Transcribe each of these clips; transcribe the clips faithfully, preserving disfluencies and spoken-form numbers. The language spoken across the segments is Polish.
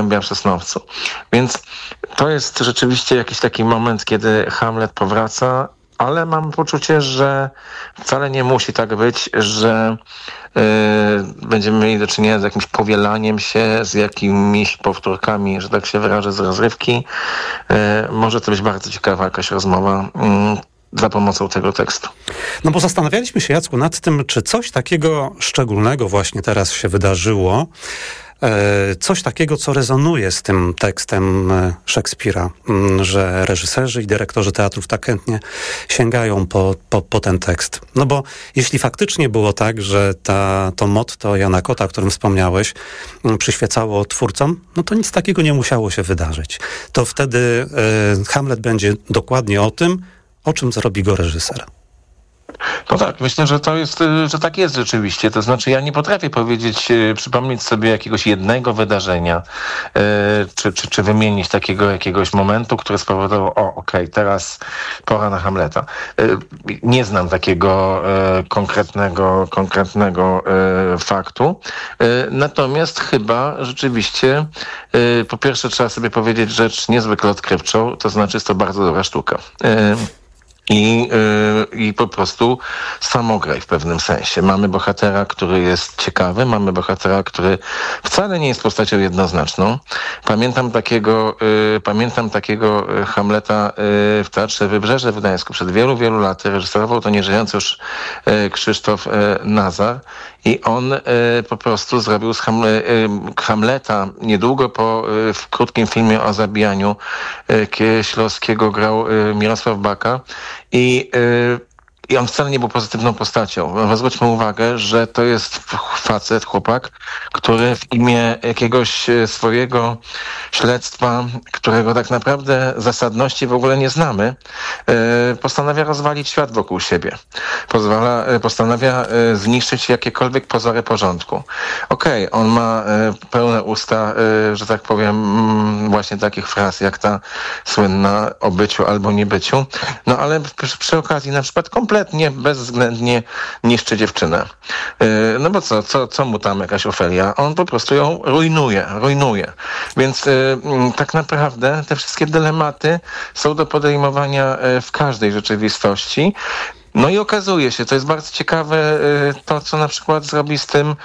gołębia w Sosnowcu. Więc to jest rzeczywiście jakiś taki moment, kiedy Hamlet powraca, ale mam poczucie, że wcale nie musi tak być, że yy, będziemy mieli do czynienia z jakimś powielaniem się, z jakimiś powtórkami, że tak się wyrażę, z rozrywki. Yy, może to być bardzo ciekawa jakaś rozmowa yy, za pomocą tego tekstu. No bo zastanawialiśmy się, Jacku, nad tym, czy coś takiego szczególnego właśnie teraz się wydarzyło, coś takiego, co rezonuje z tym tekstem Szekspira, że reżyserzy i dyrektorzy teatrów tak chętnie sięgają po, po, po ten tekst. No bo jeśli faktycznie było tak, że ta, to motto Jana Kota, o którym wspomniałeś, przyświecało twórcom, no to nic takiego nie musiało się wydarzyć. To wtedy y, Hamlet będzie dokładnie o tym, o czym zrobi go reżyser. No tak, myślę, że to jest, że tak jest rzeczywiście. To znaczy ja nie potrafię powiedzieć, przypomnieć sobie jakiegoś jednego wydarzenia, czy, czy, czy wymienić takiego jakiegoś momentu, który spowodował, o okej, okay, teraz pora na Hamleta. Nie znam takiego konkretnego, konkretnego faktu. Natomiast chyba rzeczywiście po pierwsze trzeba sobie powiedzieć rzecz niezwykle odkrywczą, to znaczy jest to bardzo dobra sztuka. I, yy, I po prostu samograj w pewnym sensie. Mamy bohatera, który jest ciekawy, mamy bohatera, który wcale nie jest postacią jednoznaczną. Pamiętam takiego, yy, pamiętam takiego Hamleta yy, w Teatrze Wybrzeże w Gdańsku. Przed wielu, wielu laty reżyserował to nieżyjący już yy, Krzysztof yy, Nazar i on yy, po prostu zrobił z Hamle, yy, Hamleta niedługo po yy, w krótkim filmie o zabijaniu yy, Kieślowskiego grał yy, Mirosław Baka. I, yy, I on wcale nie był pozytywną postacią. Zwróćmy uwagę, że to jest facet, chłopak, który w imię jakiegoś swojego śledztwa, którego tak naprawdę zasadności w ogóle nie znamy, yy, postanawia rozwalić świat wokół siebie. Pozwala, yy, postanawia yy, zniszczyć jakiekolwiek pozory porządku. Okej, okay, on ma yy, pełne usta, yy, że tak powiem, yy, właśnie takich fraz, jak ta słynna o byciu albo niebyciu, no ale przy, przy okazji na przykład kompletnie kompletnie, bezwzględnie niszczy dziewczynę. No bo co, co, co mu tam jakaś Ofelia? On po prostu ją rujnuje, rujnuje. Więc tak naprawdę te wszystkie dylematy są do podejmowania w każdej rzeczywistości. No i okazuje się, to jest bardzo ciekawe to, co na przykład zrobi z tym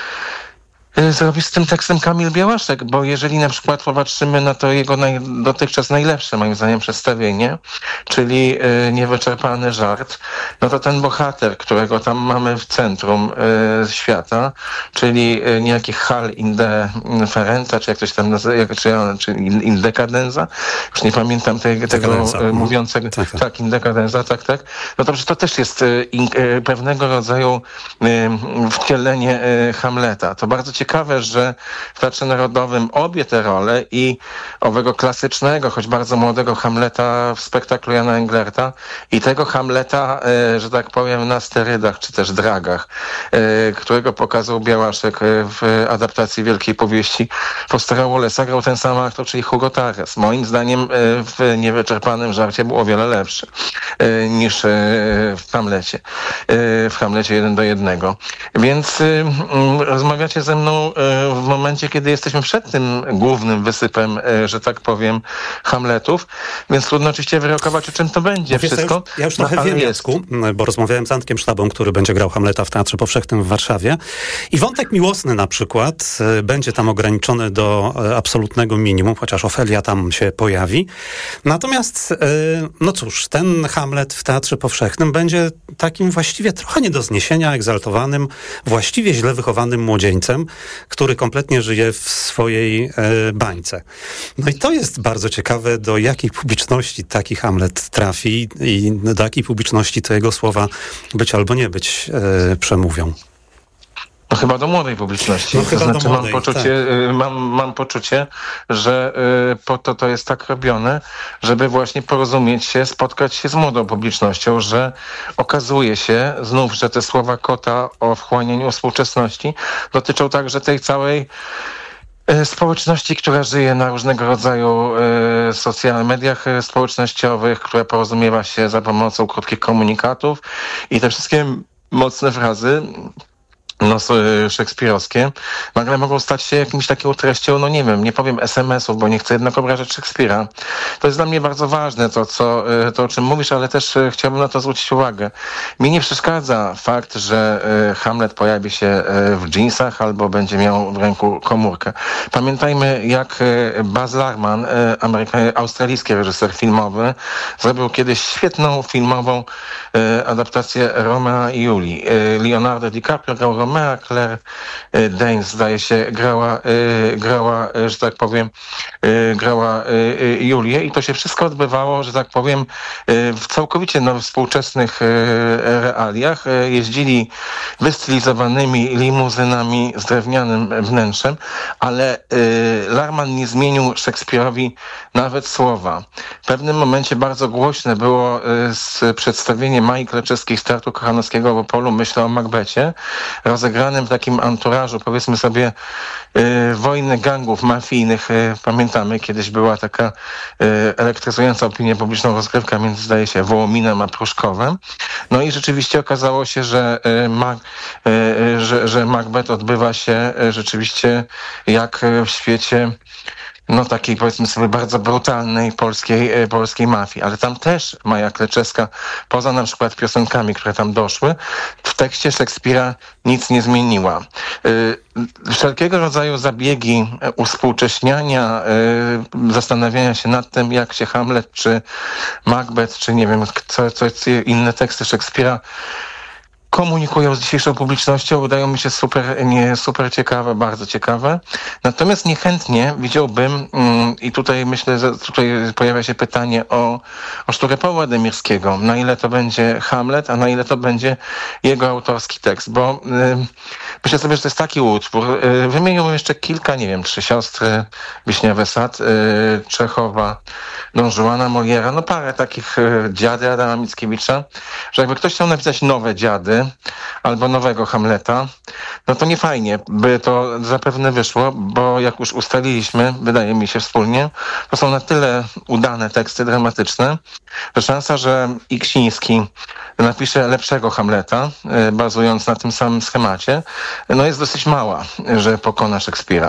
zrobi z tym tekstem Kamil Białaszek, bo jeżeli na przykład popatrzymy na to jego naj, dotychczas najlepsze, moim zdaniem, przedstawienie, czyli y, niewyczerpany żart, no to ten bohater, którego tam mamy w centrum y, świata, czyli y, niejaki Hal Indeferenza, czy jak ktoś tam nazywa, jak, czy, czy Indekadenza, już nie pamiętam te, tego y, mówiącego, tak, tak. tak, Indekadenza, tak, tak, no to, to też jest y, y, pewnego rodzaju y, wcielenie y, Hamleta. To bardzo ciekawe. Ciekawe, że w Teatrze Narodowym obie te role i owego klasycznego, choć bardzo młodego Hamleta w spektaklu Jana Englerta i tego Hamleta, e, że tak powiem, na sterydach, czy też dragach, e, którego pokazał Białaszek w adaptacji Wielkiej Powieści Fostera Wallace'a, grał ten sam aktor, czyli Hugo Tares. Moim zdaniem e, w niewyczerpanym żarcie był o wiele lepszy e, niż e, w Hamlecie. E, w Hamlecie jeden do jednego. Więc e, m, rozmawiacie ze mną w momencie, kiedy jesteśmy przed tym głównym wysypem, że tak powiem, Hamletów, więc trudno oczywiście wyrokować, o czym to będzie Wiesz, wszystko. Ja już, ja już trochę no, wiem, Jacku, bo rozmawiałem z Antkiem Sztabą, który będzie grał Hamleta w Teatrze Powszechnym w Warszawie i wątek miłosny na przykład będzie tam ograniczony do absolutnego minimum, chociaż Ofelia tam się pojawi. Natomiast, no cóż, ten Hamlet w Teatrze Powszechnym będzie takim właściwie trochę nie do zniesienia, egzaltowanym, właściwie źle wychowanym młodzieńcem, który kompletnie żyje w swojej e, bańce. No i to jest bardzo ciekawe, do jakiej publiczności taki Hamlet trafi i do jakiej publiczności te jego słowa być albo nie być e, przemówią. No chyba do młodej publiczności. No to chyba znaczy do młodej, mam poczucie, tak. mam, mam poczucie, że y, po to to jest tak robione, żeby właśnie porozumieć się, spotkać się z młodą publicznością, że okazuje się znów, że te słowa Kota o wchłanianiu współczesności dotyczą także tej całej społeczności, która żyje na różnego rodzaju y, socjalnych mediach społecznościowych, która porozumiewa się za pomocą krótkich komunikatów i te wszystkie mocne frazy no, szekspirowskie, nagle mogą stać się jakimś taką treścią, no nie wiem, nie powiem es em esów, bo nie chcę jednak obrażać Szekspira. To jest dla mnie bardzo ważne, to, co, to o czym mówisz, ale też chciałbym na to zwrócić uwagę. Mi nie przeszkadza fakt, że Hamlet pojawi się w dżinsach albo będzie miał w ręku komórkę. Pamiętajmy, jak Baz Luhrmann, Ameryka- australijski reżyser filmowy, zrobił kiedyś świetną filmową adaptację Romea i Julii. Leonardo DiCaprio grał Romea, Claire Danes, zdaje się, grała, grała, że tak powiem, grała Julię i to się wszystko odbywało, że tak powiem, w całkowicie no, współczesnych realiach. Jeździli wystylizowanymi limuzynami z drewnianym wnętrzem, ale Luhrmann nie zmienił Szekspirowi nawet słowa. W pewnym momencie bardzo głośne było przedstawienie Mai Kleczewskiej z Teatru Kochanowskiego w Opolu, myślę o Macbecie, rozegranym w takim anturażu, powiedzmy sobie, y, wojny gangów mafijnych. Y, pamiętamy, kiedyś była taka y, elektryzująca opinię publiczną rozgrywka między, zdaje się, Wołominem a Pruszkowem. No i rzeczywiście okazało się, że, y, Ma, y, że, że Macbeth odbywa się y, rzeczywiście jak w świecie no takiej, powiedzmy sobie, bardzo brutalnej polskiej, polskiej mafii. Ale tam też Maja Kleczewska, poza na przykład piosenkami, które tam doszły, w tekście Szekspira nic nie zmieniła. Wszelkiego rodzaju zabiegi uspółcześniania, zastanawiania się nad tym, jak się Hamlet, czy Macbeth, czy nie wiem, co, co inne teksty Szekspira komunikują z dzisiejszą publicznością, wydają mi się super, nie, super ciekawe, bardzo ciekawe. Natomiast niechętnie widziałbym, mm, i tutaj myślę, że tutaj pojawia się pytanie o, o sztukę Pawła Demirskiego. Na ile to będzie Hamlet, a na ile to będzie jego autorski tekst, bo y, myślę sobie, że to jest taki utwór. Y, wymieniłbym jeszcze kilka, nie wiem, Trzy siostry, Wiśniowy sad, y, Czechowa, Don Juana Moliera, no parę takich y, Dziady Adama Mickiewicza, że jakby ktoś chciał napisać nowe Dziady, albo nowego Hamleta, no to nie fajnie by to zapewne wyszło, bo jak już ustaliliśmy, wydaje mi się wspólnie, to są na tyle udane teksty dramatyczne, że szansa, że Iksiński napisze lepszego Hamleta, bazując na tym samym schemacie, no jest dosyć mała, że pokona Szekspira.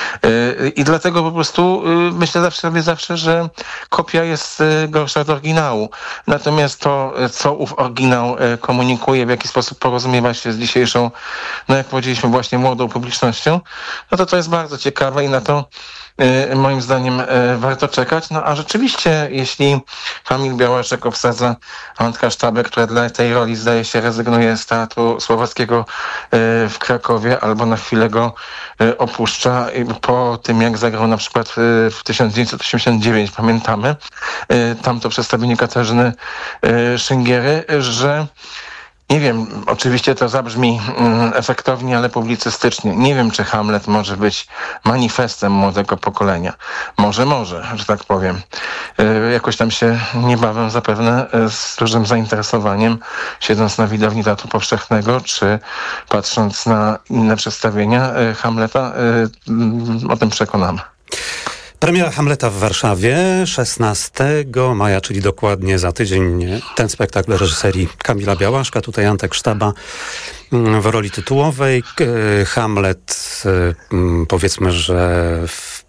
I dlatego po prostu myślę zawsze sobie zawsze, że kopia jest gorsza od oryginału. Natomiast to, co ów oryginał komunikuje, w jaki sposób porozumiewa się z dzisiejszą, no jak powiedzieliśmy, właśnie młodą publicznością, no to to jest bardzo ciekawe i na to y, moim zdaniem y, warto czekać. No a rzeczywiście, jeśli Kamil Białaszek obsadza Antka Sztabę, która dla tej roli, zdaje się, rezygnuje z Teatru Słowackiego y, w Krakowie albo na chwilę go y, opuszcza y, po tym, jak zagrał na przykład y, w tysiąc dziewięćset osiemdziesiątym dziewiątym, pamiętamy, y, tamto przedstawienie Katarzyny y, Szyngiery, że nie wiem, oczywiście to zabrzmi mm, efektownie, ale publicystycznie. Nie wiem, czy Hamlet może być manifestem młodego pokolenia. Może, może, że tak powiem. Yy, jakoś tam się niebawem zapewne yy, z dużym zainteresowaniem, siedząc na widowni Teatru Powszechnego, czy patrząc na inne przedstawienia yy, Hamleta, yy, o tym przekonamy. Premiera Hamleta w Warszawie szesnastego maja, czyli dokładnie za tydzień. Ten spektakl reżyserii Kamila Białaszka, tutaj Antek Sztaba w roli tytułowej. Hamlet, powiedzmy, że w,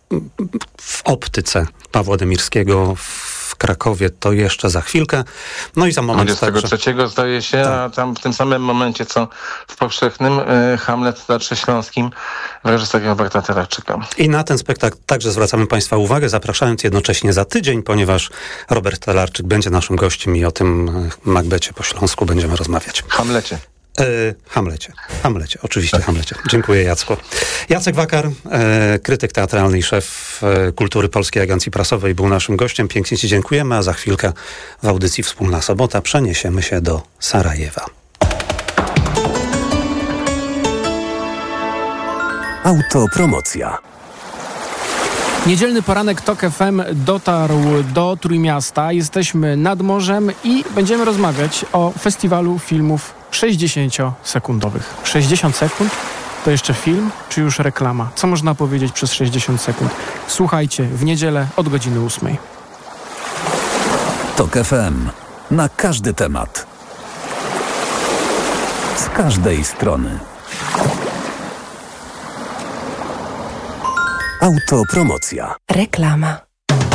w optyce Pawła Demirskiego w Krakowie to jeszcze za chwilkę. No i za moment dwudziestego trzeciego także... zdaje się, tak. A tam w tym samym momencie, co w Powszechnym, y, Hamlet w Teatrze Śląskim w reżyserii Roberta Terarczyka. I na ten spektakl także zwracamy Państwa uwagę, zapraszając jednocześnie za tydzień, ponieważ Robert Terarczyk będzie naszym gościem i o tym Macbecie po śląsku będziemy rozmawiać. Hamlecie. E, Hamlecie. Hamlecie, oczywiście tak. Hamlecie. Dziękuję, Jacku. Jacek Wakar, e, krytyk teatralny i szef e, Kultury Polskiej Agencji Prasowej, był naszym gościem. Pięknie Ci dziękujemy, a za chwilkę w audycji Wspólna Sobota przeniesiemy się do Sarajewa. Autopromocja. Niedzielny poranek TOK F M dotarł do Trójmiasta. Jesteśmy nad morzem i będziemy rozmawiać o festiwalu filmów sześćdziesięciosekundowych. sześćdziesiąt sekund? To jeszcze film, czy już reklama? Co można powiedzieć przez sześćdziesiąt sekund? Słuchajcie, w niedzielę od godziny ósmej. TOK F M. Na każdy temat. Z każdej strony. Autopromocja. Reklama.